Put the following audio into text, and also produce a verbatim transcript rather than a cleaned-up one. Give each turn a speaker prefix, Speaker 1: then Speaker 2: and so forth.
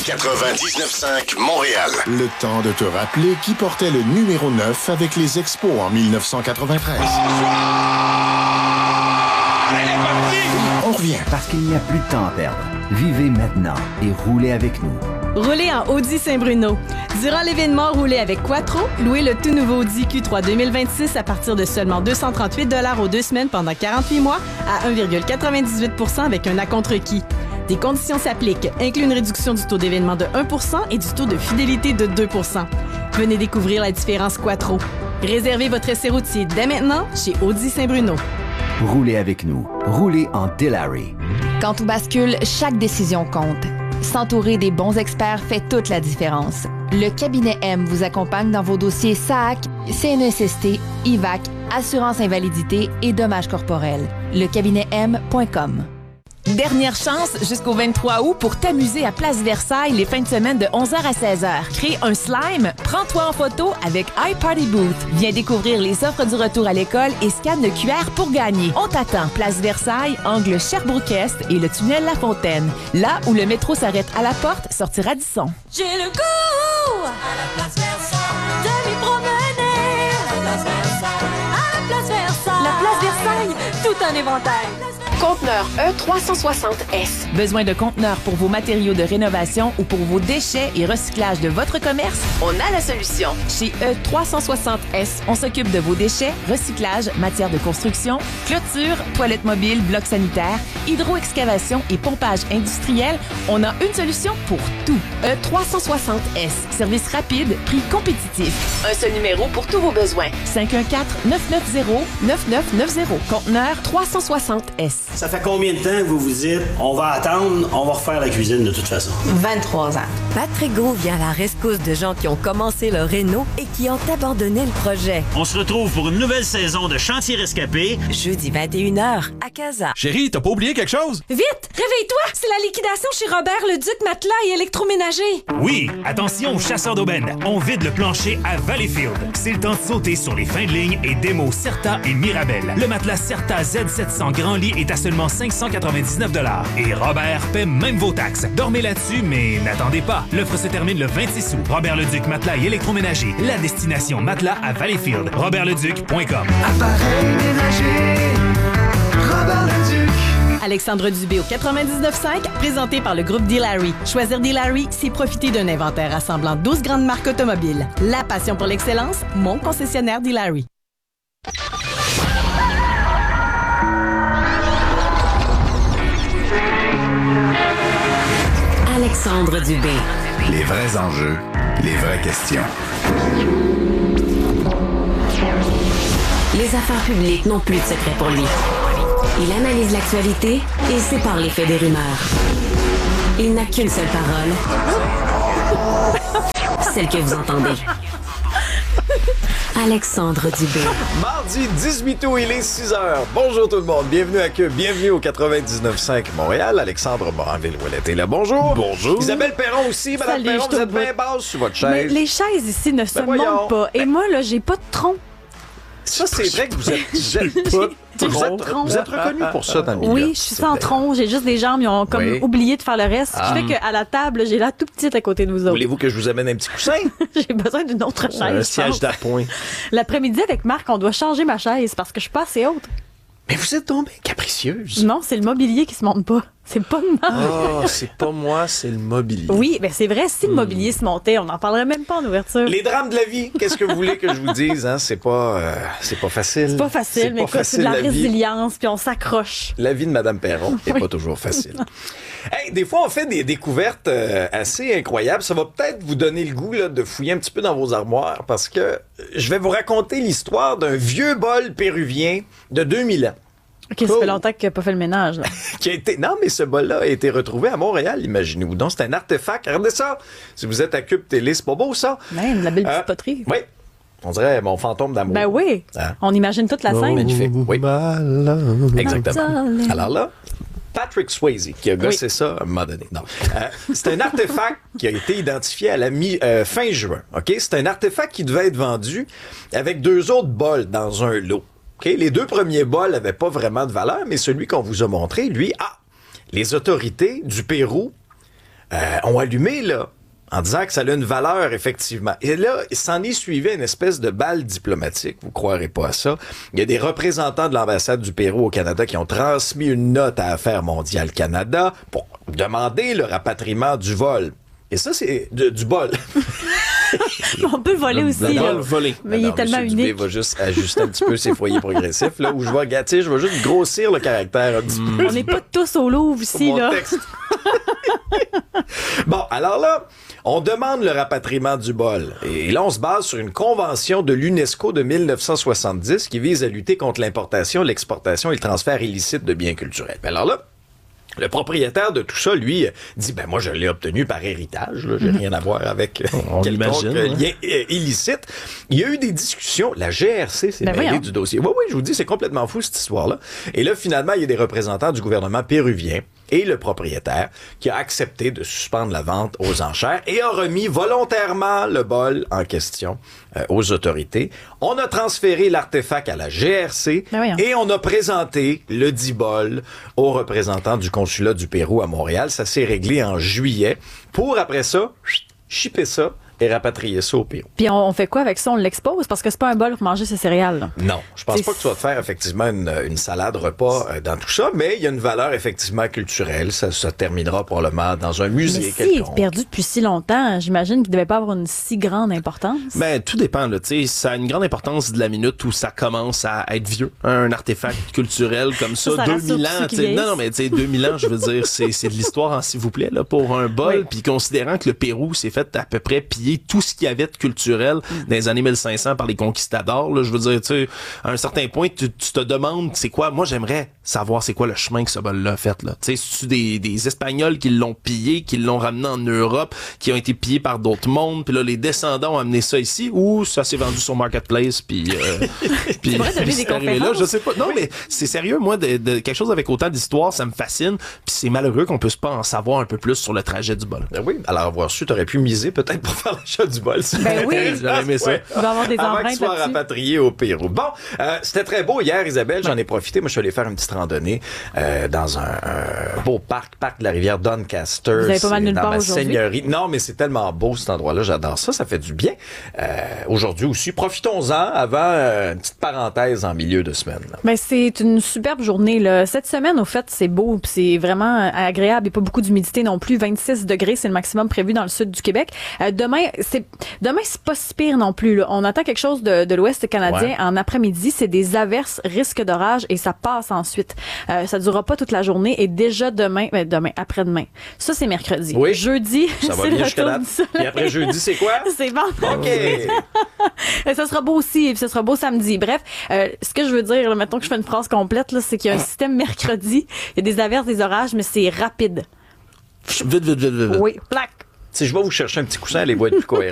Speaker 1: quatre-vingt-dix-neuf cinq Montréal.
Speaker 2: Le temps de te rappeler qui portait le numéro neuf avec les Expos en dix-neuf cent quatre-vingt-treize.
Speaker 1: Elle est partie!
Speaker 2: On revient.
Speaker 3: Parce qu'il n'y a plus de temps à perdre. Vivez maintenant et roulez avec nous.
Speaker 4: Roulez en Audi Saint-Bruno. Durant l'événement Roulez avec Quattro, louez le tout nouveau Audi Q trois deux mille vingt-six à partir de seulement deux cent trente-huit dollars aux deux semaines pendant quarante-huit mois à un virgule quatre-vingt-dix-huit pour cent avec un acompte requis. Des conditions s'appliquent, inclut une réduction du taux d'événement de un pour cent et du taux de fidélité de deux pour cent. Venez découvrir la différence Quattro. Réservez votre essai routier dès maintenant chez Audi Saint-Bruno.
Speaker 3: Roulez avec nous. Roulez en Dilawri.
Speaker 5: Quand tout bascule, chaque décision compte. S'entourer des bons experts fait toute la différence. Le cabinet M vous accompagne dans vos dossiers S A C, C N S S T, I V A C, assurance invalidité et dommages corporels. Le cabinet M point com.
Speaker 6: Dernière chance jusqu'au vingt-trois août pour t'amuser à Place Versailles les fins de semaine de onze heures à seize heures. Crée un slime, prends-toi en photo avec iParty Booth. Viens découvrir les offres du retour à l'école et scanne le Q R pour gagner. On t'attend. Place Versailles, angle Sherbrooke-Est et le tunnel La Fontaine. Là où le métro s'arrête à la porte, sortir Radisson.
Speaker 7: J'ai le goût à la Place Versailles de m'y promener. À la Place Versailles, à la Place Versailles. La Place Versailles, tout un éventail.
Speaker 8: Conteneur E trois cent soixante S.
Speaker 6: Besoin de conteneurs pour vos matériaux de rénovation ou pour vos déchets et recyclage de votre commerce? On a la solution. Chez E trois cent soixante S, on s'occupe de vos déchets, recyclage, matière de construction, clôture, toilettes mobiles, blocs sanitaires, hydro-excavation et pompage industriel. On a une solution pour tout. E trois cent soixante S. Service rapide, prix compétitif. Un seul numéro pour tous vos besoins. cinq un quatre, neuf neuf zéro, neuf neuf neuf zéro. Conteneur trois cent soixante S.
Speaker 9: Ça fait combien de temps que vous vous dites « On va attendre, on va refaire la cuisine de toute façon ».
Speaker 10: vingt-trois ans. Patrick Gros vient à la rescousse de gens qui ont commencé leur réno et qui ont abandonné le projet.
Speaker 9: On se retrouve pour une nouvelle saison de Chantier Rescapé.
Speaker 10: Jeudi vingt et une heures à Casa.
Speaker 11: Chérie, t'as pas oublié quelque chose?
Speaker 7: Vite, réveille-toi, c'est la liquidation chez Robert Leduc Matelas et électroménager.
Speaker 12: Oui, attention aux chasseurs d'aubaine. On vide le plancher à Valleyfield. C'est le temps de sauter sur les fins de ligne et démos Certa et Mirabel. Le matelas Certa Z sept cents Grand Lit est à seulement cinq cent quatre-vingt-dix-neuf dollars. Et Robert paie même vos taxes. Dormez là-dessus, mais n'attendez pas. L'offre se termine le vingt-six août. Robert Leduc Matelas et électroménager. La destination matelas à Valleyfield. robert leduc point com.
Speaker 13: Appareil ménager, Robert Leduc.
Speaker 4: Alexandre Dubé au quatre-vingt-dix-neuf cinq, présenté par le groupe Dilawri. Choisir Dilawri, c'est profiter d'un inventaire rassemblant douze grandes marques automobiles. La passion pour l'excellence, mon concessionnaire Dilawri.
Speaker 14: Alexandre Dubé.
Speaker 15: Les vrais enjeux, les vraies questions.
Speaker 14: Les affaires publiques n'ont plus de secret pour lui. Il analyse l'actualité et sépare les faits des rumeurs. Il n'a qu'une seule parole. Celle que vous entendez. Alexandre Dubé.
Speaker 16: Mardi dix-huit août, il est six heures. Bonjour tout le monde, bienvenue à Cube, bienvenue au quatre-vingt-dix-neuf cinq Montréal. Alexandre Moranville-Ouellet est là, bonjour.
Speaker 17: Bonjour.
Speaker 16: Isabelle Perron aussi, Madame
Speaker 18: Salut,
Speaker 16: Perron,
Speaker 18: je
Speaker 16: vous êtes
Speaker 18: te
Speaker 16: bien basse sur votre chaise.
Speaker 18: Mais les chaises ici ne se
Speaker 16: Ben voyons.
Speaker 18: montent pas. Et moi, là, j'ai pas de tronc.
Speaker 16: Ça, c'est vrai que vous êtes, vous êtes pas... Vous êtes, vous êtes reconnu pour ça dans le milieu.
Speaker 18: Oui, je suis sans tronc. J'ai juste des jambes. Ils ont comme
Speaker 16: Oui.
Speaker 18: oublié de faire le reste. Ce
Speaker 16: Ah.
Speaker 18: qui fait qu'à la table, j'ai l'air tout petite à côté de vous autres.
Speaker 16: Voulez-vous que je vous amène un petit coussin?
Speaker 18: J'ai besoin d'une autre chaise.
Speaker 16: Un
Speaker 18: je
Speaker 16: siège
Speaker 18: pense.
Speaker 16: d'appoint.
Speaker 18: L'après-midi, avec Marc, on doit changer ma chaise parce que je suis pas assez haute.
Speaker 16: Mais vous êtes tombée capricieuse.
Speaker 18: Non, c'est le mobilier qui se monte pas. C'est pas de moi.
Speaker 17: Oh, c'est pas moi, c'est le mobilier.
Speaker 18: Oui, ben c'est vrai, si le mobilier se montait, on n'en parlerait même pas en ouverture.
Speaker 16: Les drames de la vie, qu'est-ce que vous voulez que je vous dise? Hein? C'est pas, euh, c'est pas facile.
Speaker 18: C'est pas facile, mais
Speaker 16: pas
Speaker 18: écoute, c'est de la,
Speaker 16: facile, vie.
Speaker 18: résilience, puis on s'accroche.
Speaker 16: La vie de Madame Perron n'est pas toujours facile. Hey, des fois, on fait des découvertes euh, assez incroyables. Ça va peut-être vous donner le goût là, de fouiller un petit peu dans vos armoires parce que je vais vous raconter l'histoire d'un vieux bol péruvien de deux mille ans.
Speaker 18: OK, ça
Speaker 16: Cool.
Speaker 18: fait longtemps qu'il n'a pas fait le ménage. Là.
Speaker 16: Qui a été... Non, mais ce bol-là a été retrouvé à Montréal, imaginez-vous. Donc, c'est un artefact. Regardez ça. Si vous êtes à Cube Télé, c'est pas beau, ça?
Speaker 18: Même, la belle petite
Speaker 16: Euh,
Speaker 18: poterie.
Speaker 16: Oui. On dirait mon fantôme d'amour.
Speaker 18: Ben oui.
Speaker 16: Hein?
Speaker 18: On imagine toute la scène.
Speaker 16: Magnifique. Oui. Exactement.
Speaker 18: Darling.
Speaker 16: Alors là, Patrick Swayze, qui a gossé
Speaker 18: Oui.
Speaker 16: ça à un moment donné. Non. Euh, c'est un artefact qui a été identifié à la mi, euh, fin juin. OK? C'est un artefact qui devait être vendu avec deux autres bols dans un lot. OK? Les deux premiers bols n'avaient pas vraiment de valeur, mais celui qu'on vous a montré, lui, ah! Les autorités du Pérou euh, ont allumé, là, en disant que ça a une valeur, effectivement. Et là, il s'en est suivi une espèce de balle diplomatique. Vous croirez pas à ça. Il y a des représentants de l'ambassade du Pérou au Canada qui ont transmis une note à Affaires mondiales Canada pour demander le rapatriement du vol. Et ça, c'est de, du bol.
Speaker 18: On peut le voler aussi.
Speaker 16: Le
Speaker 18: là.
Speaker 16: bol volé.
Speaker 18: Mais il
Speaker 16: non,
Speaker 18: est tellement
Speaker 16: M. Dubé
Speaker 18: unique.
Speaker 16: va juste ajuster un petit peu ses foyers progressifs, là, où je vais gâter, je vais juste grossir le caractère un petit peu.
Speaker 18: On n'est pas tous au Louvre ici,
Speaker 16: Mon
Speaker 18: là.
Speaker 16: texte. Bon, alors là, on demande le rapatriement du bol. Et là, on se base sur une convention de l'UNESCO de mille neuf cent soixante-dix qui vise à lutter contre l'importation, l'exportation et le transfert illicite de biens culturels. Mais alors là, le propriétaire de tout ça, lui, dit, ben moi, je l'ai obtenu par héritage. Là, j'ai rien à voir avec
Speaker 17: On
Speaker 16: quelconque
Speaker 17: l'imagine,
Speaker 16: euh,
Speaker 17: hein.
Speaker 16: lien euh, illicite. Il y a eu des discussions. La G R C s'est
Speaker 18: Ben
Speaker 16: mêlée
Speaker 18: voyons.
Speaker 16: du dossier. Oui, oui, je vous dis, c'est complètement fou, cette histoire-là. Et là, finalement, il y a des représentants du gouvernement péruvien et le propriétaire qui a accepté de suspendre la vente aux enchères et a remis volontairement le bol en question euh, aux autorités. On a transféré l'artefact à la G R C
Speaker 18: Ben voyons.
Speaker 16: et on a présenté le dit bol aux représentants du consulat du Pérou à Montréal. Ça s'est réglé en juillet pour, après ça, shipper ça et rapatrier ça au Pérou.
Speaker 18: Puis on, on fait quoi avec ça? On l'expose? Parce que c'est pas un bol pour manger ses céréales. Là.
Speaker 16: Non, je pense
Speaker 18: C'est-
Speaker 16: pas que tu vas te faire effectivement une, une salade repas euh, dans tout ça, mais il y a une valeur effectivement culturelle. Ça se terminera probablement dans un
Speaker 18: Mais
Speaker 16: musée
Speaker 18: s'il est
Speaker 16: quelconque.
Speaker 18: perdu depuis si longtemps, j'imagine qu'il devait pas avoir une si grande importance.
Speaker 17: Ben, tout dépend, là. Tu sais, ça a une grande importance de la minute où ça commence à être vieux. Un artefact culturel comme ça,
Speaker 18: Ça, ça
Speaker 17: deux
Speaker 18: rassure
Speaker 17: mille
Speaker 18: tous
Speaker 17: ans.
Speaker 18: ceux qui
Speaker 17: tu sais. Non,
Speaker 18: vieillissent.
Speaker 17: non, mais tu sais, deux mille ans, je veux dire, c'est, c'est de l'histoire, en s'il vous plaît, là, pour un bol.
Speaker 18: Oui.
Speaker 17: Puis considérant que le Pérou s'est fait à peu près piller tout ce qu'il y avait de culturel dans les années mille cinq cents par les conquistadors, là, je veux dire, tu sais, à un certain point, tu, tu te demandes, c'est quoi, moi, j'aimerais savoir c'est quoi le chemin que ce bol-là a fait, là. Tu sais, c'est-tu des, des Espagnols qui l'ont pillé, qui l'ont ramené en Europe, qui ont été pillés par d'autres mondes, puis là, les descendants ont amené ça ici, ou ça s'est vendu sur Marketplace, puis euh, puis
Speaker 18: vrai, t'as vu
Speaker 17: puis
Speaker 18: des
Speaker 17: c'est arrivé là,
Speaker 18: conférences?
Speaker 17: je sais pas. Non, mais c'est sérieux, moi, de, de quelque chose avec autant d'histoire, ça me fascine, puis c'est malheureux qu'on puisse pas en savoir un peu plus sur le trajet du bol.
Speaker 16: Ben oui, alors avoir su, t'aurais pu miser peut-être pour faire l'achat du bol.
Speaker 18: Ben oui.
Speaker 17: J'aurais aimé ça.
Speaker 16: Ouais.
Speaker 18: Il va y avoir des
Speaker 16: Avant
Speaker 18: empreintes
Speaker 16: qu'il soit
Speaker 18: là-dessus.
Speaker 16: rapatrié au Pérou. Bon, euh, c'était très beau hier, Isabelle. J'en ai profité. Moi, je suis allé faire une petite randonnée euh, dans un, un beau parc, parc de la rivière Doncaster.
Speaker 18: Vous avez pas mal
Speaker 16: C'est
Speaker 18: nulle
Speaker 16: dans
Speaker 18: part
Speaker 16: ma
Speaker 18: aujourd'hui?
Speaker 16: seigneurie. Non, mais c'est tellement beau cet endroit-là. J'adore ça. Ça fait du bien. Euh, aujourd'hui aussi, profitons-en avant euh, une petite parenthèse en milieu de semaine. là.
Speaker 18: Ben, c'est une superbe journée, là. Cette semaine, au fait, c'est beau, puis c'est vraiment agréable et pas beaucoup d'humidité non plus. vingt-six degrés, c'est le maximum prévu dans le sud du Québec. Euh, demain, c'est, demain, c'est pas si pire non plus, là. On attend quelque chose de, de l'Ouest canadien
Speaker 16: Ouais.
Speaker 18: en après-midi. C'est des averses, risque d'orage et ça passe ensuite. Euh, ça durera pas toute la journée et déjà demain, ben, demain, après-demain. Ça, c'est mercredi.
Speaker 16: Oui.
Speaker 18: Jeudi,
Speaker 16: Ça va
Speaker 18: c'est
Speaker 16: bien
Speaker 18: le
Speaker 16: jusqu'à
Speaker 18: retour
Speaker 16: là.
Speaker 18: du soleil.
Speaker 16: Et après jeudi, c'est quoi?
Speaker 18: C'est vendredi.
Speaker 16: OK.
Speaker 18: Et ça sera beau aussi, et puis ce sera beau samedi. Bref, euh, ce que je veux dire, là, mettons que je fais une phrase complète, là, c'est qu'il y a un système mercredi. Il y a des averses, des orages, mais c'est rapide.
Speaker 17: Vite, vite, vite, vite. vite.
Speaker 18: Oui, plaque.
Speaker 16: Si je vais vous chercher un petit coussin, les voix être plus cohérentes.